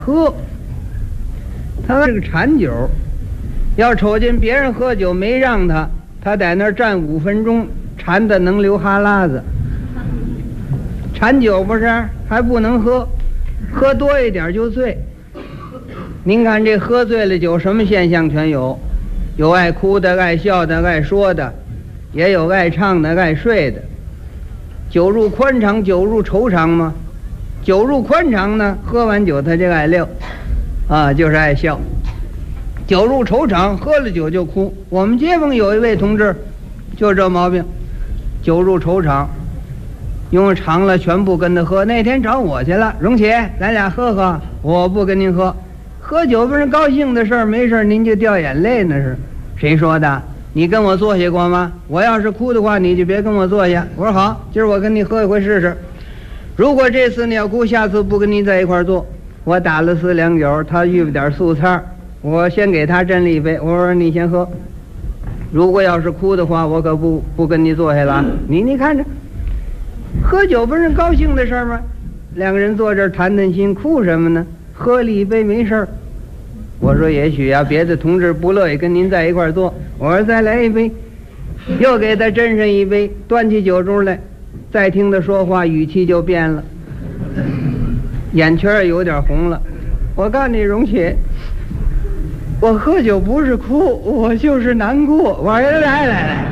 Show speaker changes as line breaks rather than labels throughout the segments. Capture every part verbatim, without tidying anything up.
喝，他是个馋酒，要瞅见别人喝酒没让他，他在那儿站五分钟，馋的能流哈喇子。馋酒不是还不能喝，喝多一点就醉。您看这喝醉了酒什么现象全有，有爱哭的，爱笑的，爱说的，也有爱唱的，爱睡的。酒入宽肠，酒入愁肠吗？酒入宽肠呢，喝完酒他就爱溜，啊，就是爱笑。酒入愁肠，喝了酒就哭。我们街坊有一位同志，就这毛病，酒入愁肠，用尝了全部跟他喝。那天找我去了，荣姐，咱俩喝喝。我不跟您喝，喝酒不是高兴的事儿，没事您就掉眼泪那是。谁说的？你跟我坐下过吗？我要是哭的话，你就别跟我坐下。我说好，今儿我跟你喝一回试试。如果这次你要哭，下次不跟你在一块儿坐。我打了四两酒，他预备点素菜，我先给他斟了一杯，我说你先喝。如果要是哭的话，我可不不跟你坐下了。你你看着，喝酒不是高兴的事儿吗？两个人坐这儿谈谈心，哭什么呢？喝了一杯没事儿。我说也许啊，别的同志不乐意跟您在一块儿坐。我说再来一杯，又给他斟上一杯，端起酒盅来。再听他说话，语气就变了，眼圈有点红了。我告诉你，荣姐，我喝酒不是哭，我就是难过。我说来来来，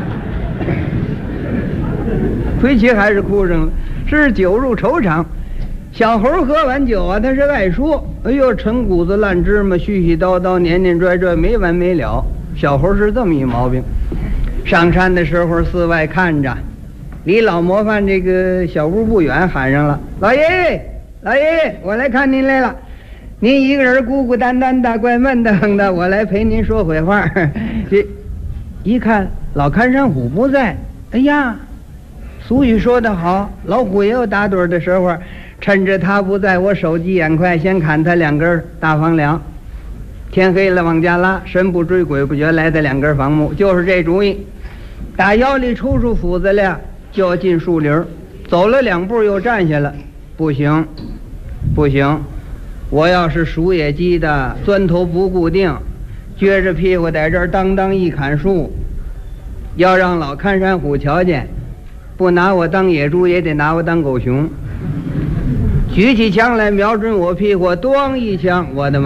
亏其还是哭上了，是酒入愁肠。小猴喝完酒啊，他是爱说，哎呦，陈谷子烂芝麻，絮絮叨叨，年年拽拽，没完没了。小猴是这么一毛病。上山的时候，寺外看着。离老模范这个小屋不远，喊上了：“老爷爷，老爷爷，我来看您来了。您一个人孤孤单单的，怪闷得很的，我来陪您说会话。”这一看老看山虎不在，哎呀，俗语说得好，老虎也有打盹的时候。趁着他不在，我手疾眼快，先砍他两根大房梁。天黑了往家拉，神不追鬼不觉，来的两根房木，就是这主意。打腰里抽出斧子来，就要进树林，走了两步又站下了。不行不行，我要是数野鸡的，钻头不固定，撅着屁股在这儿当当一砍树，要让老看山虎瞧见，不拿我当野猪也得拿我当狗熊。举起枪来瞄准我屁股，咣一枪，我的妈！